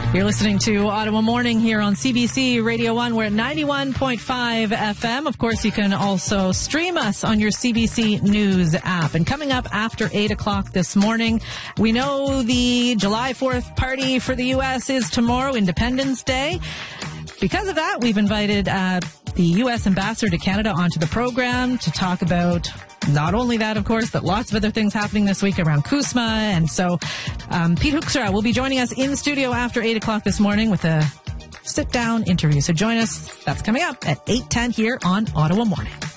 You're listening to Ottawa Morning here on CBC Radio 1. We're at 91.5 FM. Of course, you can also stream us on your CBC News app. And coming up after 8 o'clock this morning, we know the July 4th party for the U.S. is tomorrow, Independence Day. Because of that, we've invited the U.S. ambassador to Canada onto the program to talk about not only that, of course, but lots of other things happening this week around CUSMA. And so Pete Hoekstra will be joining us in studio after 8 o'clock this morning with a sit-down interview. So join us. That's coming up at 8:10 here on Ottawa Morning.